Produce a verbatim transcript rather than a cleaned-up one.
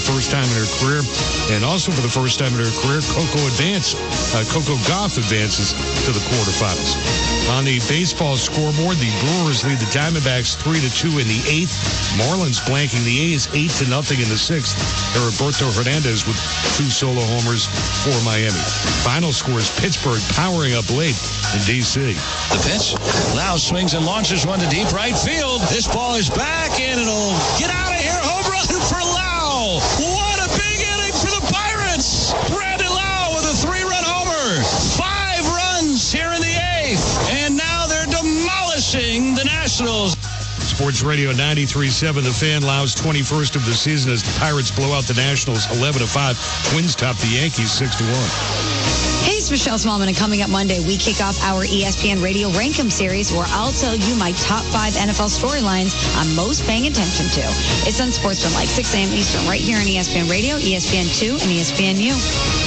first time in her career. And also for the first time in her career, Coco advanced. Uh, Coco Gauff advances to the quarterfinals. On the baseball scoreboard, the Brewers lead the Diamondbacks three to two in the eighth. Marlins blanking the A's eight to nothing in the sixth. Heriberto Hernandez with two solo homers for Miami. Final scores, Pittsburgh powering up late in D C. The pitch. Lau swings and launches one to deep right field. This ball is back and it'll get out of here. Home run for Lau. What a big inning for the Pirates. Brandon Lau with a three-run homer. Five runs here in the eighth. And now they're demolishing the Nationals. Sports Radio ninety-three point seven, The Fan. Lau's twenty-first of the season as the Pirates blow out the Nationals eleven to five. Twins top the Yankees six to one. Hey, it's Michelle Smallman, and coming up Monday, we kick off our E S P N Radio Rankum series, where I'll tell you my top five N F L storylines I'm most paying attention to. It's on Sportsman, like six a.m. Eastern, right here on E S P N Radio, E S P N two, and E S N U.